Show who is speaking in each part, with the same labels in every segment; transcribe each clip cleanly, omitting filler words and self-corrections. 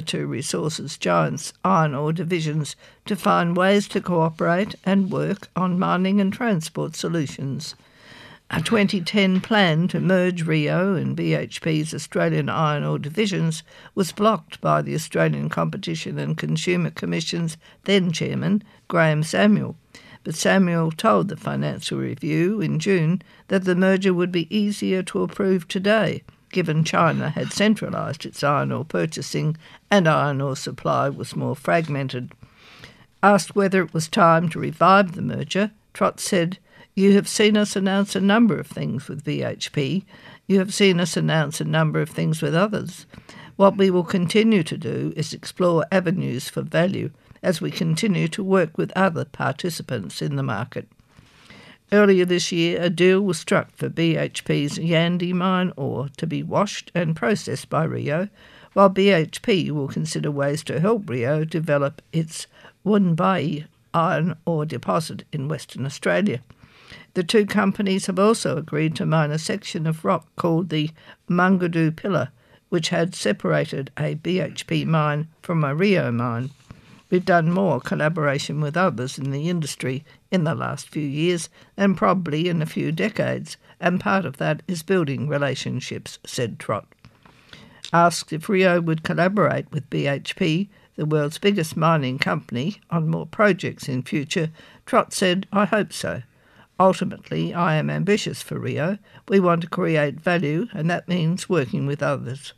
Speaker 1: two resources giants' iron ore divisions to find ways to cooperate and work on mining and transport solutions. A 2010 plan to merge Rio and BHP's Australian iron ore divisions was blocked by the Australian Competition and Consumer Commission's then-chairman, Graham Samuel. But Samuel told the Financial Review in June that the merger would be easier to approve today, given China had centralised its iron ore purchasing and iron ore supply was more fragmented. Asked whether it was time to revive the merger, Trott said, "You have seen us announce a number of things with BHP. You have seen us announce a number of things with others. What we will continue to do is explore avenues for value as we continue to work with other participants in the market." Earlier this year, a deal was struck for BHP's Yandi mine ore to be washed and processed by Rio, while BHP will consider ways to help Rio develop its Wunbai iron ore deposit in Western Australia. The two companies have also agreed to mine a section of rock called the Mangadu Pillar, which had separated a BHP mine from a Rio mine. We've done more collaboration with others in the industry in the last few years and probably in a few decades, and part of that is building relationships, said Trott. Asked if Rio would collaborate with BHP, the world's biggest mining company, on more projects in future, Trott said, "I hope so. Ultimately, I am ambitious for Rio. We want to create value, and that means working with others."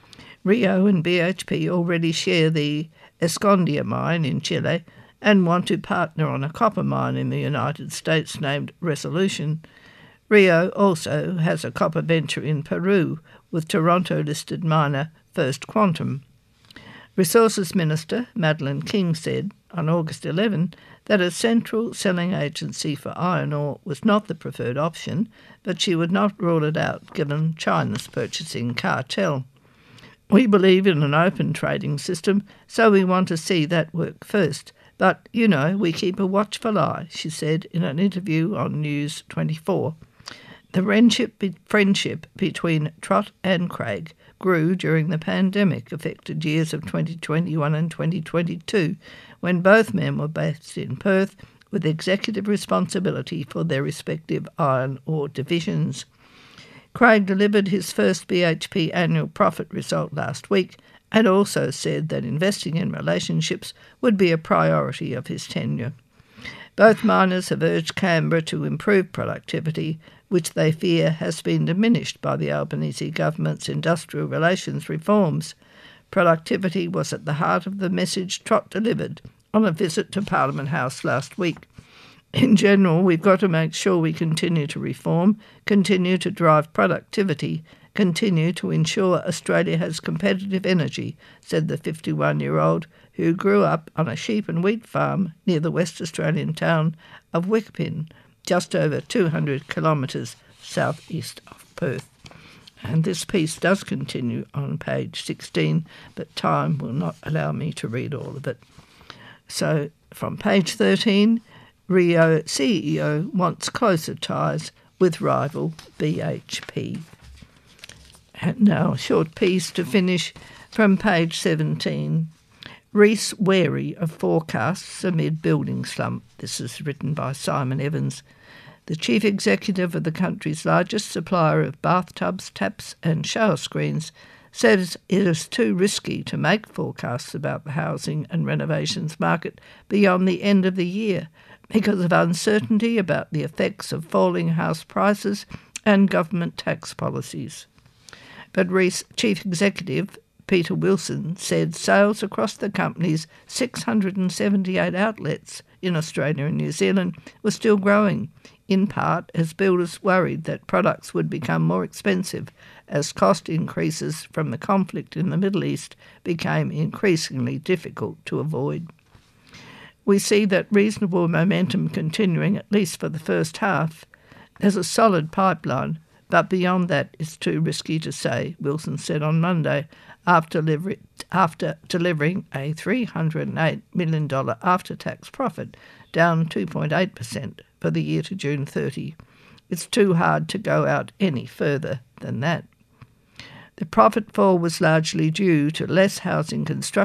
Speaker 1: Rio and BHP already share the Escondida mine in Chile and want to partner on a copper mine in the United States named Resolution. Rio also has a copper venture in Peru with Toronto-listed miner First Quantum. Resources Minister Madeleine King said on August 11 that a central selling agency for iron ore was not the preferred option, but she would not rule it out given China's purchasing cartel. "We believe in an open trading system, so we want to see that work first. But, we keep a watchful eye," she said in an interview on News 24. The friendship between Trott and Craig grew during the pandemic-affected years of 2021 and 2022, when both men were based in Perth with executive responsibility for their respective iron ore divisions. Craig delivered his first BHP annual profit result last week and also said that investing in relationships would be a priority of his tenure. Both miners have urged Canberra to improve productivity, which they fear has been diminished by the Albanese government's industrial relations reforms. Productivity was at the heart of the message Trott delivered on a visit to Parliament House last week. In general, we've got to make sure we continue to reform, continue to drive productivity, continue to ensure Australia has competitive energy, said the 51-year-old who grew up on a sheep and wheat farm near the West Australian town of Wickpin, just over 200 kilometres southeast of Perth. And this piece does continue on page 16, but time will not allow me to read all of it. So from page 13, Rio CEO wants closer ties with rival BHP. And now a short piece to finish from page 17. Reece wary of forecasts amid building slump. This is written by Simon Evans. The chief executive of the country's largest supplier of bathtubs, taps and shower screens says it is too risky to make forecasts about the housing and renovations market beyond the end of the year because of uncertainty about the effects of falling house prices and government tax policies. But Reece Chief Executive Peter Wilson said sales across the company's 678 outlets in Australia and New Zealand were still growing, in part as builders worried that products would become more expensive as cost increases from the conflict in the Middle East became increasingly difficult to avoid. We see that reasonable momentum continuing at least for the first half. There's a solid pipeline, but beyond that it's too risky to say, Wilson said on Monday, after delivering a $308 million after-tax profit, down 2.8% for the year to June 30. It's too hard to go out any further than that. The profit fall was largely due to less housing construction